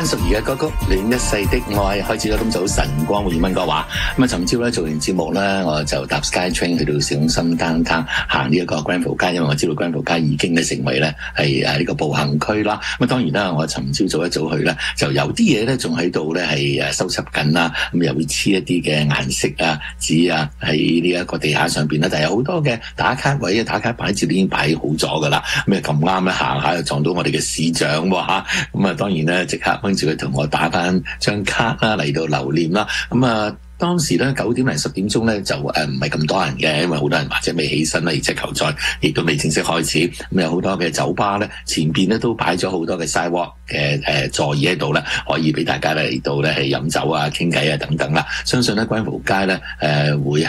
關淑怡嘅歌曲《戀一世的愛》開始咗今早晨光會溫哥華。咁啊，尋朝咧做完節目咧，我就搭 SkyTrain 去到市中心downtown行呢一個 Granville 街，因為我知道 Granville 街已經咧成為咧係呢個步行區啦。咁啊，當然啦，我尋朝早一早去咧，就有啲嘢咧仲喺度咧係收拾緊啦。咁又會黐一啲嘅顏色啊、紙啊喺呢一個地下上邊啦。但係有好多嘅打卡位啊、打卡擺設已經擺好咗噶啦。咁啊咁啱咧行下就撞到我哋嘅市長喎嚇。咁啊當然咧即刻跟住佢同我打翻張卡啦嚟到留念啦。咁啊當時咧9點零10點鐘咧就唔係咁多人嘅，因為好多人或者未起身啦，而且球賽亦都未正式開始。咁有好多嘅酒吧咧前邊咧都擺咗好多嘅 sidewalk 嘅座椅喺度咧，可以俾大家嚟到咧係飲酒啊、傾偈啊等等啦。相信咧Granville街咧會